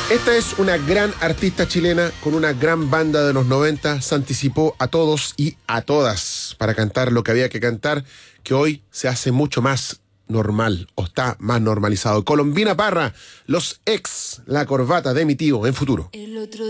Esta es una gran artista chilena con una gran banda de los 90. Se anticipó a todos y a todas para cantar lo que había que cantar, que hoy se hace mucho más normal o está más normalizado. Colombina Parra, Los Ex, La Corbata de mi tío en Futuro. El otro